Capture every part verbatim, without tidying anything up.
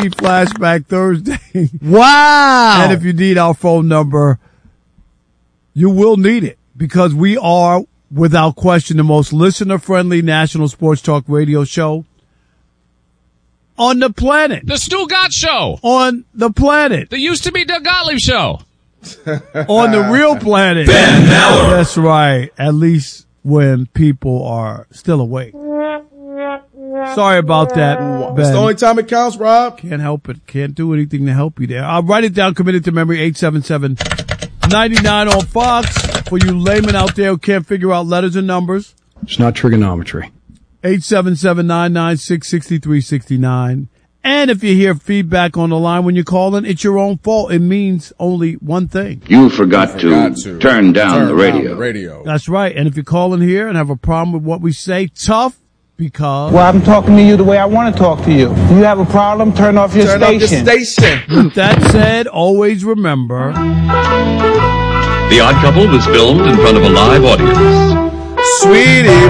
Funky Flashback Thursday. Wow. And if you need our phone number, you will need it because we are, without question, the most listener-friendly national sports talk radio show on the planet. The Stu Gott Show. On the planet. The used to be Doug Gottlieb Show. On the real planet. Ben Maller. That's right. At least when people are still awake. Sorry about that, Ben. It's the only time it counts, Rob. Can't help it. Can't do anything to help you there. I'll write it down, committed to memory, eight seven seven, nine nine on Fox. For you laymen out there who can't figure out letters and numbers. It's not trigonometry. eight seven seven, nine nine six, six three six nine. And if you hear feedback on the line when you're calling, it's your own fault. It means only one thing. You forgot, You forgot to, to turn down turn the radio. Down the radio. That's right. And if you're calling here and have a problem with what we say, tough because... Well, I'm talking to you the way I want to talk to you. If you have a problem, turn off your Turn station. off your station. With that said, always remember... The Odd Couple was filmed in front of a live audience. Sweetie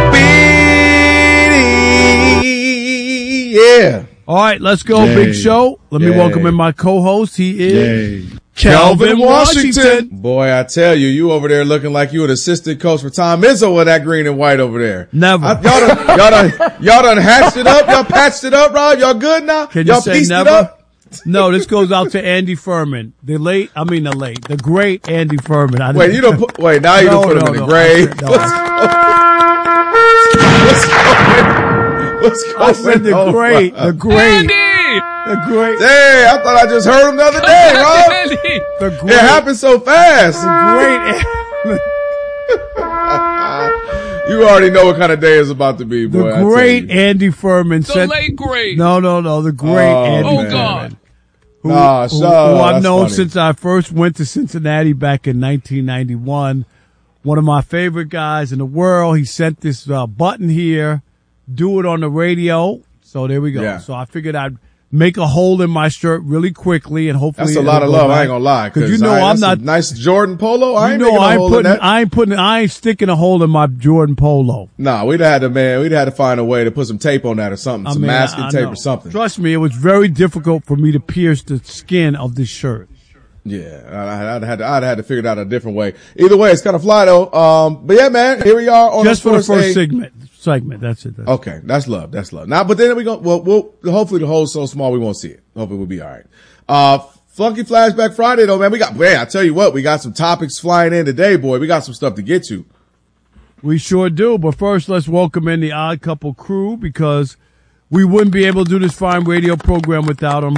Beanie. Yeah. All right, let's go. Yay. Big show. Let me Yay. welcome in my co-host. He is... Yay. Calvin Washington. Boy, I tell you, you over there looking like you an assistant coach for Tom Izzo with that green and white over there. Never. I, y'all done, y'all done, y'all done hatched it up. Y'all patched it up, Rob. Y'all good now? Can you y'all say pieced never? it up? No, this goes out to Andy Furman. The late, I mean the late, the great Andy Furman. I Wait, you don't put, wait, now you No, don't put no, him in no. the grave. I said- no. What's going, what's going I said the on, great, Rob? the great, Andy! the great, Dang, I thought I just heard him the other day, Rob. Andy! the It great, happened so fast. great, You already know what kind of day it's about to be, boy. the I tell great you. Andy Furman. The sent- late great. No, no, no, the great Oh, Andy Oh, man. God. who, Nah, who, shut who up. I've That's known funny. since I first went to Cincinnati back in nineteen ninety-one. One of my favorite guys in the world. He sent this uh, button here, do it on the radio. So there we go. Yeah. So I figured I'd make a hole in my shirt really quickly and hopefully That's a it'll lot of go love. back. I ain't gonna lie. Because you know I, I'm that's a not. nice Jordan polo. I You ain't know making a I ain't hole in putting. that. I ain't putting. I ain't sticking a hole in my Jordan polo. Nah, we'd have had to, man, we'd had to find a way to put some tape on that or something, I some mean, masking I- I tape know. or something. Trust me, it was very difficult for me to pierce the skin of this shirt. Yeah, I- I'd had to, I'd had to figure it out a different way. Either way, it's kind of fly though. Um, but yeah, man, here we are on Just for the first first eight. segment. Segment. That's it. That's it. Okay, that's love. That's love. Now, but then we go. Well, we'll hopefully the hole's so small we won't see it. Hopefully we'll be all right. Uh, Funky Flashback Friday though, man. We got. Man, I tell you what, we got some topics flying in today, boy. We got some stuff to get to. We sure do. But first, let's welcome in the Odd Couple crew because we wouldn't be able to do this fine radio program without them.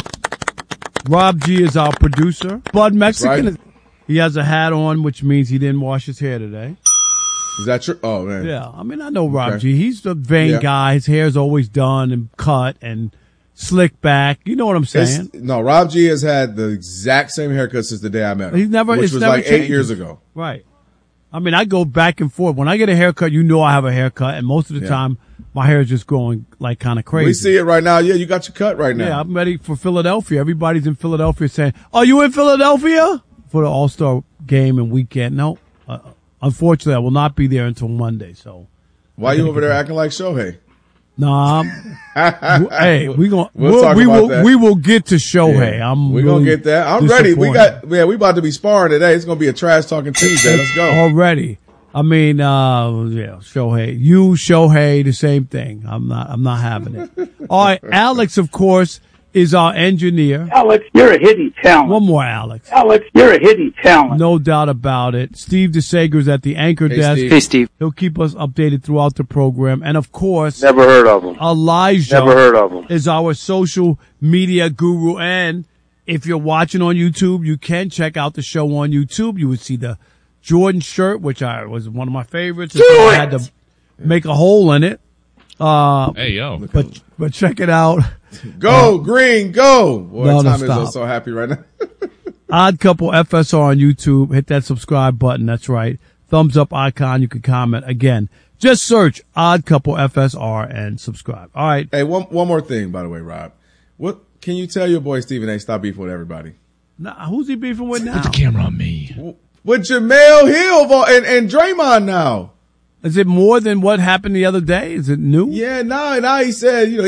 Rob G is our producer. Bud Mexican. right. Is, he has a hat on, which means he didn't wash his hair today. Is that true? Oh man. Yeah, I mean, I know Rob Okay. G. He's the vain Yeah. guy. His hair's always done and cut and slicked back. You know what I'm saying? It's, no, Rob G has had the exact same haircut since the day I met him. He's never- which it's was never like eight changed. years ago. Right. I mean, I go back and forth. When I get a haircut, you know I have a haircut, and most of the Yeah. time, my hair is just growing like kind of crazy. We see it right now. Yeah, you got your cut right now. Yeah, I'm ready for Philadelphia. Everybody's in Philadelphia saying, "Are you in Philadelphia for the All-Star game and weekend?" No, uh, unfortunately, I will not be there until Monday. So, Why you over there acting like Shohei? nah. I'm- hey, we going We'll we'll, talk we about will that. we will get to Shohei. I'm we really gonna get that. I'm ready. We disappointed. got, man, we about to be sparring today. It's gonna be a trash talking Tuesday. Let's go. already. I mean, uh, yeah, Shohei. You, Shohei, the same thing. I'm not, I'm not having it. All right. Alex, of course, is our engineer. Alex, you're a hidden talent. One more Alex. Alex, you're a hidden talent. No doubt about it. Steve DeSager's at the anchor Hey, desk. Steve. Hey, Steve. He'll keep us updated throughout the program. And of course, Never heard of him. Elijah Never heard of him. is our social media guru. And if you're watching on YouTube, you can check out the show on YouTube. You would see the Jordan shirt, which I was one of my favorites. Do I it! had to make a hole in it. Uh, Hey, yo. but, but check it out. Go green, go. Boy, No, no, Tom is stop. so happy right now. Odd Couple F S R on YouTube. Hit that subscribe button. That's right. Thumbs up icon. You can comment. Again, just search Odd Couple F S R and subscribe. All right. Hey, one one more thing, by the way, Rob. What can you tell your boy Stephen A. Stop beefing with everybody? Now, who's he beefing with now? Put the camera on me. With Jamel Hill of all- and and Draymond now. Is it more than what happened the other day? Is it new? Yeah, now now he said, you know,